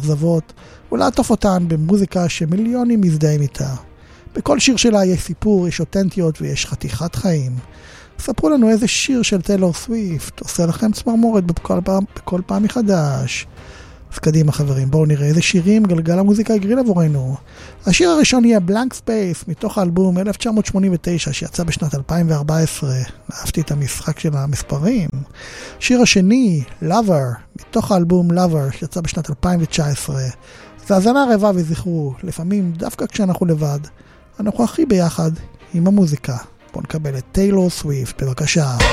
מאכזבות, ולעטוף אותן במוזיקה שמיליונים מזדהים איתה. בכל שיר שלה יש סיפור, יש אותנטיות ויש חתיכת חיים. ספרו לנו איזה שיר של טיילור סוויפט עושה לכם צמרמורת בכל פעם מחדש. אז קדימה חברים, בואו נראה איזה שירים גלגל המוזיקה הגריל עבורנו. השיר הראשון יהיה Blank Space מתוך האלבום 1989 שיצא בשנת 2014. אהבתי את המשחק של המספרים. שיר השני, Lover, מתוך האלבום Lover שיצא בשנת 2019. זה האזנה רבע וזכרו, לפעמים דווקא כשאנחנו לבד, אנחנו הכי ביחד עם המוזיקה. בואו נקבל את טיילור סוויפט, בבקשה.